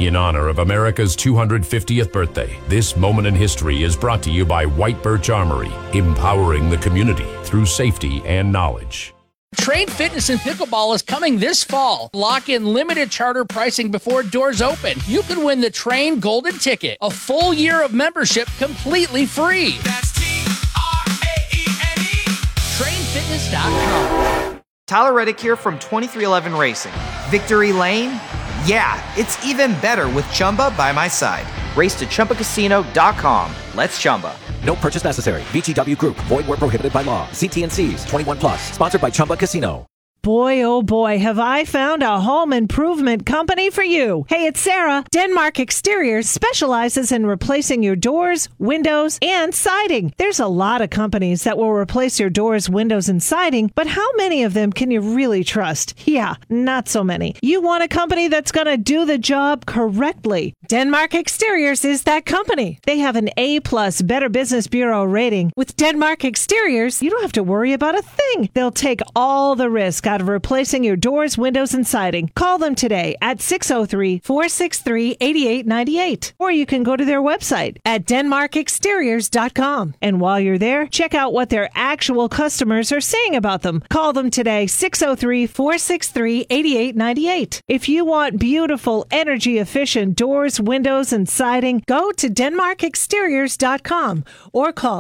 In honor of America's 250th birthday, this moment in history is brought to you by White Birch Armory, empowering the community through safety and knowledge. Trade Fitness and Pickleball is coming this fall. Lock in limited charter pricing before doors open. You can win the Train Golden Ticket, a full year of membership completely free. That's TRAENE. TrainFitness.com. Tyler Reddick here from 2311 Racing. Victory Lane? Yeah, it's even better with Chumba by my side. Race to ChumbaCasino.com. Let's Chumba. No purchase necessary. VGW Group. Void where prohibited by law. See T&Cs. 21 plus. Sponsored by Chumba Casino. Boy, oh boy, have I found a home improvement company for you. Hey, it's Sarah. Denmark Exteriors specializes in replacing your doors, windows, and siding. There's a lot of companies that will replace your doors, windows, and siding, but how many of them can you really trust? Yeah, not so many. You want a company that's going to do the job correctly. Denmark Exteriors is that company. They have an A+ Better Business Bureau rating. With Denmark Exteriors, you don't have to worry about a thing. They'll take all the risk out of replacing your doors, windows, and siding. Call them today at 603-463-8898. Or you can go to their website at denmarkexteriors.com. And while you're there, check out what their actual customers are saying about them. Call them today, 603-463-8898. If you want beautiful, energy-efficient doors, windows, and siding, go to denmarkexteriors.com or call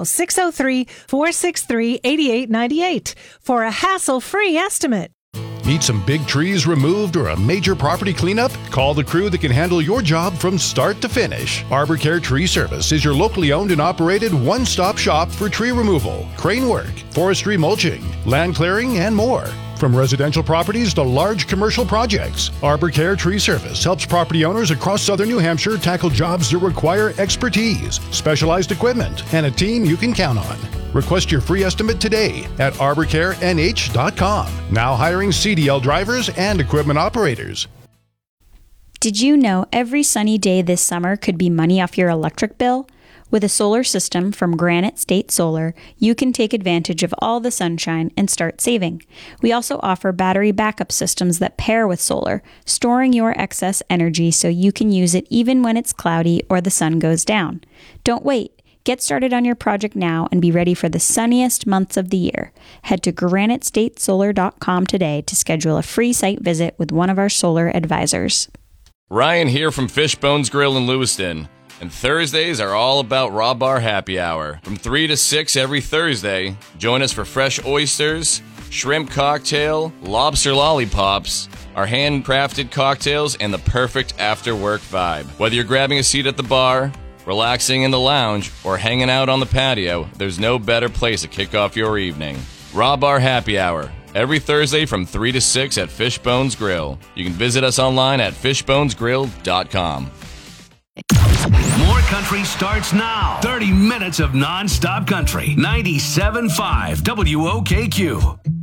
603-463-8898 for a hassle-free estimate. Need some big trees removed or a major property cleanup? Call the crew that can handle your job from start to finish. Arbor Care Tree Service is your locally owned and operated one-stop shop for tree removal, crane work, forestry mulching, land clearing, and more. From residential properties to large commercial projects, Arbor Care Tree Service helps property owners across southern New Hampshire tackle jobs that require expertise, specialized equipment, and a team you can count on. Request your free estimate today at arborcarenh.com. Now hiring CDL drivers and equipment operators. Did you know every sunny day this summer could be money off your electric bill? With a solar system from Granite State Solar, you can take advantage of all the sunshine and start saving. We also offer battery backup systems that pair with solar, storing your excess energy so you can use it even when it's cloudy or the sun goes down. Don't wait. Get started on your project now and be ready for the sunniest months of the year. Head to granitestatesolar.com today to schedule a free site visit with one of our solar advisors. Ryan here from Fishbones Grill in Lewiston. And Thursdays are all about Raw Bar Happy Hour. From 3 to 6 every Thursday, join us for fresh oysters, shrimp cocktail, lobster lollipops, our handcrafted cocktails, and the perfect after-work vibe. Whether you're grabbing a seat at the bar, relaxing in the lounge, or hanging out on the patio, there's no better place to kick off your evening. Raw Bar Happy Hour, every Thursday from 3 to 6 at Fishbones Grill. You can visit us online at fishbonesgrill.com. More country starts now. 30 minutes of non-stop country. 97.5 WOKQ.